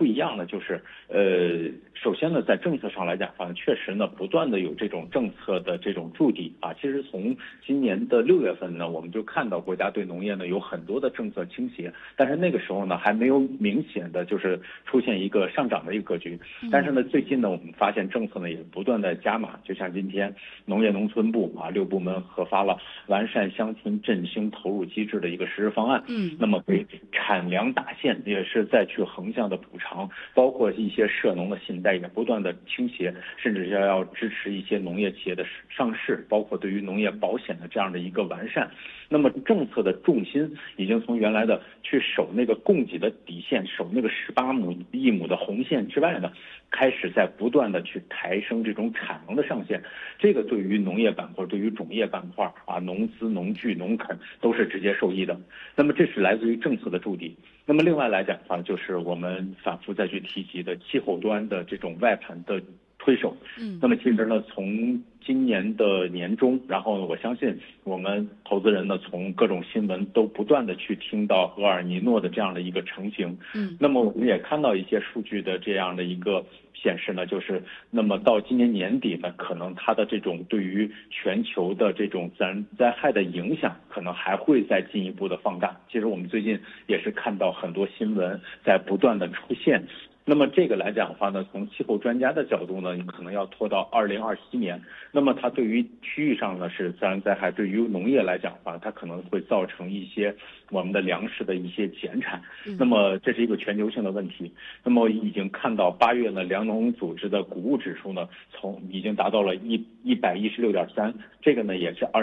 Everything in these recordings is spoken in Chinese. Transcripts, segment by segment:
不一样呢，就是首先呢，在政策上来讲的话，确实呢，不断的有这种政策的这种助力啊。其实从今年的6月份呢，我们就看到国家对农业呢有很多的政策倾斜，但是那个时候呢，还没有明显的就是出现一个上涨的一个格局。但是呢，最近呢，我们发现政策呢也不断的加码，就像今天农业农村部啊6部门核发了完善乡村振兴投入机制的一个实施方案。那么给产粮打线也是再去横向的补偿，包括一些涉农的信贷也不断的倾斜，甚至要支持一些农业企业的上市，包括对于农业保险的这样的一个完善。那么政策的重心已经从原来的去守那个供给的底线，守那个18亿亩的红线之外呢，开始在不断的去抬升这种产能的上限。这个对于农业板块、对于种业板块啊，农资、农具、农垦都是直接受益的。那么这是来自于政策的助力。那么另外来讲的话，就是我们反复再去提及的气候端的这种外盘的推手。那么其实呢，从今年的年中，然后呢，我相信我们投资人呢，从各种新闻都不断的去听到厄尔尼诺的这样的一个成型。那么我们也看到一些数据的这样的一个显示呢，就是那么到今年年底呢，可能它的这种对于全球的这种自然灾害的影响，可能还会再进一步的放大。其实我们最近也是看到很多新闻在不断的出现。那么这个来讲的话呢，从气候专家的角度呢，你可能要拖到2027年。那么它对于区域上呢是自然灾害，对于农业来讲的话，它可能会造成一些我们的粮食的一些减产。那么这是一个全球性的问题。那么已经看到8月呢，粮农组织的谷物指数呢，已经达到了116.3，这个呢也是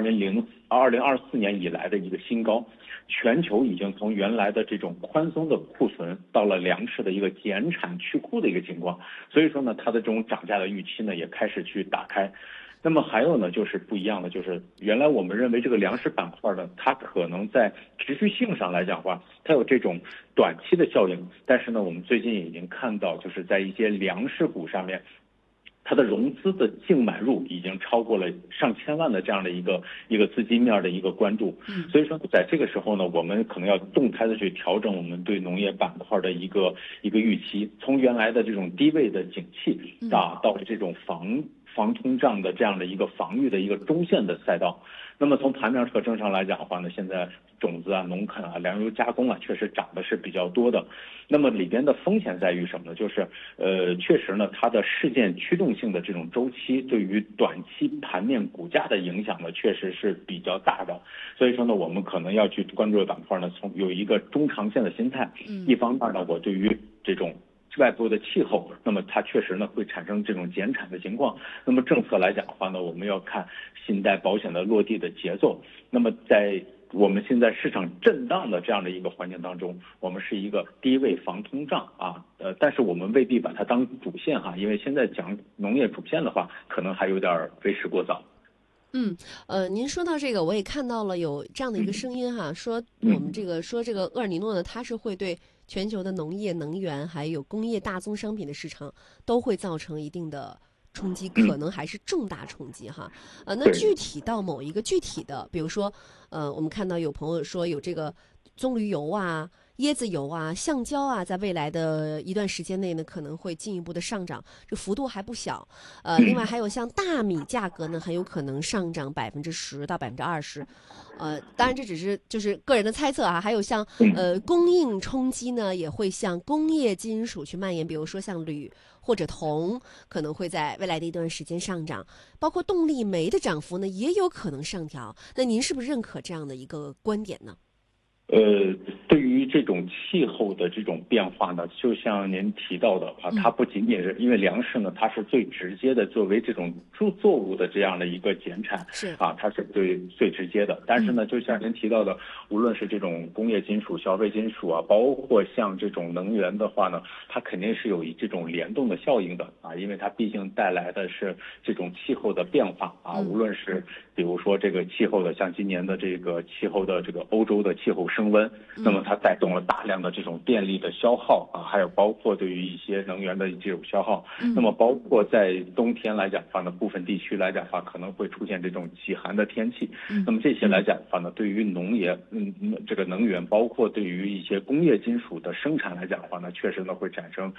2024年以来的一个新高。全球已经从原来的这种宽松的库存到了粮食的一个减产去库的一个情况，所以说呢，它的这种涨价的预期呢也开始去打开。那么还有呢，就是不一样的，就是原来我们认为这个粮食板块呢，它可能在持续性上来讲的话，它有这种短期的效应，但是呢，我们最近已经看到，就是在一些粮食股上面，它的融资的净买入已经超过了上千万的这样的一个资金面的一个关注。所以说在这个时候呢，我们可能要动态的去调整我们对农业板块的一个预期，从原来的这种低位的景气啊，到这种防通胀的这样的一个防御的一个中线的赛道。那么从盘面特征上来讲的话呢，现在种子啊、农垦啊、粮油加工啊，确实涨的是比较多的。那么里边的风险在于什么呢？就是确实呢，它的事件驱动性的这种周期对于短期盘面股价的影响呢，确实是比较大的。所以说呢，我们可能要去关注的板块呢，有一个中长线的心态。一方面呢，我对于这种外部的气候，那么它确实呢会产生这种减产的情况。那么政策来讲的话呢，我们要看信贷保险的落地的节奏。那么在我们现在市场震荡的这样的一个环境当中，我们是一个低位防通胀啊，但是我们未必把它当主线哈，因为现在讲农业主线的话，可能还有点为时过早。 您说到这个，我也看到了有这样的一个声音哈，说我们这个厄尔尼诺呢，它是会对全球的农业、能源还有工业大宗商品的市场都会造成一定的冲击，可能还是重大冲击哈。那具体到某一个具体的，比如说，我们看到有朋友说有这个棕榈油啊、椰子油啊、橡胶啊，在未来的一段时间内呢，可能会进一步的上涨，这幅度还不小。另外还有像大米价格呢，很有可能上涨10%到20%。当然这只是就是个人的猜测啊。还有像供应冲击呢，也会向工业金属去蔓延，比如说像铝或者铜，可能会在未来的一段时间上涨。包括动力煤的涨幅呢，也有可能上调。那您是不是认可这样的一个观点呢？ 对于这种气候的这种变化呢，就像您提到的啊，它不仅仅是因为粮食呢，它是最直接的作为这种作物的这样的一个减产， 是啊，它是最直接的。但是呢，就像您提到的，无论是这种工业金属、消费金属啊，包括像这种能源的话呢，它肯定是有这种联动的效应的啊，因为它毕竟带来的是这种气候的变化啊，无论是比如说这个气候的，像今年的这个气候的这个欧洲的气候升温，那么它带动了大量的这种电力的消耗啊，还有包括对于一些能源的这种消耗。那么包括在冬天来讲的话呢，部分地区来讲的话可能会出现这种极寒的天气。那么这些来讲的话呢，对于农业这个能源，包括对于一些工业金属的生产来讲的话呢，确实呢会产生